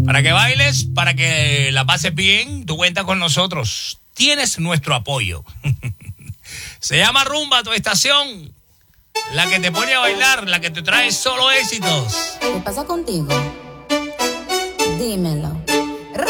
Para que bailes, para que la pases bien, tú cuentas con nosotros. Tienes nuestro apoyo. Se llama Rumba, tu estación. La que te pone a bailar, la que te trae solo éxitos. ¿Qué pasa contigo? Dímelo.